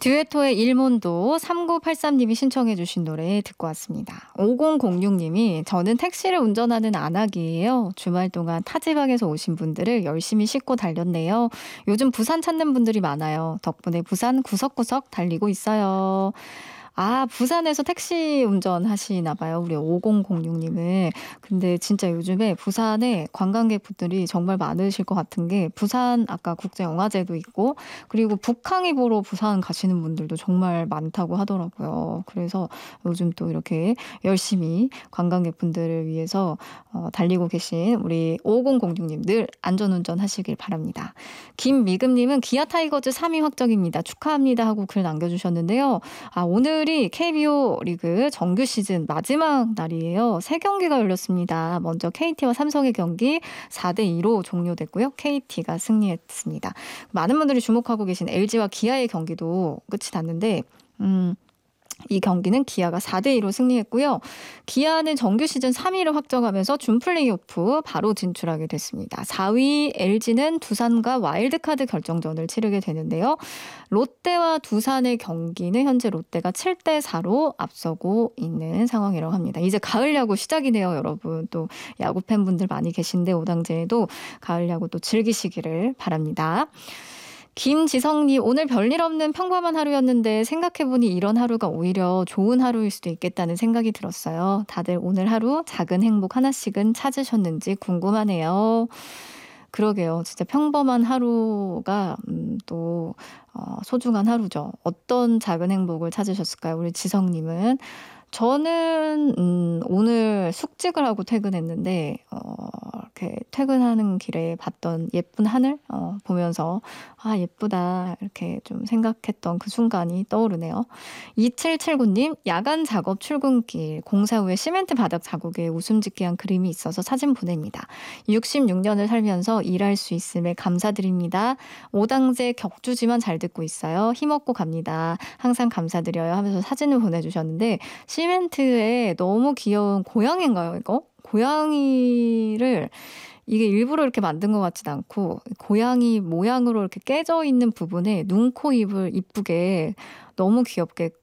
듀에토의 일몬도 3983님이 신청해 주신 노래 듣고 왔습니다. 5006님이 저는 택시를 운전하는 안악이에요. 주말 동안 타 지방에서 오신 분들을 열심히 싣고 달렸네요. 요즘 부산 찾는 분들이 많아요. 덕분에 부산 구석구석 달리고 있어요. 아, 부산에서 택시 운전하시나 봐요. 우리 5006님은. 근데 진짜 요즘에 부산에 관광객분들이 정말 많으실 것 같은 게 부산 아까 국제영화제도 있고 그리고 북항이 보러 부산 가시는 분들도 정말 많다고 하더라고요. 그래서 요즘 또 이렇게 열심히 관광객분들을 위해서 달리고 계신 우리 5006님 늘 안전운전 하시길 바랍니다. 김미금님은 기아 타이거즈 3위 확정입니다. 축하합니다 하고 글 남겨주셨는데요. 아, 오늘이 KBO 리그 정규 시즌 마지막 날이에요. 3경기가 열렸습니다. 먼저 KT와 삼성의 경기 4대2로 종료됐고요. KT가 승리했습니다. 많은 분들이 주목하고 계신 LG와 기아의 경기도 끝이 났는데 이 경기는 기아가 4대2로 승리했고요. 기아는 정규 시즌 3위를 확정하면서 준 플레이오프 바로 진출하게 됐습니다. 4위 LG는 두산과 와일드카드 결정전을 치르게 되는데요. 롯데와 두산의 경기는 현재 롯데가 7대4로 앞서고 있는 상황이라고 합니다. 이제 가을 야구 시작이네요, 여러분. 또 야구 팬분들 많이 계신데 오당제에도 가을 야구 또 즐기시기를 바랍니다. 김지성님, 오늘 별일 없는 평범한 하루였는데 생각해보니 이런 하루가 오히려 좋은 하루일 수도 있겠다는 생각이 들었어요. 다들 오늘 하루 작은 행복 하나씩은 찾으셨는지 궁금하네요. 그러게요. 진짜 평범한 하루가 소중한 하루죠. 어떤 작은 행복을 찾으셨을까요? 우리 지성님은. 저는 오늘 숙직을 하고 퇴근했는데 이렇게 퇴근하는 길에 봤던 예쁜 하늘 보면서 아, 예쁘다 이렇게 좀 생각했던 그 순간이 떠오르네요. 2779님, 야간 작업 출근길 공사 후에 시멘트 바닥 자국에 웃음 짓게 한 그림이 있어서 사진 보냅니다. 66년을 살면서 일할 수 있음에 감사드립니다. 오당제 격주지만 잘 듣고 있어요. 힘없고 갑니다. 항상 감사드려요 하면서 사진을 보내주셨는데 시멘트에 너무 귀여운 고양이인가요, 이거? 고양이를 이게 일부러 이렇게 만든 것 같지도 않고 고양이 모양으로 이렇게 깨져 있는 부분에 눈, 코, 입을 이쁘게 너무 귀엽게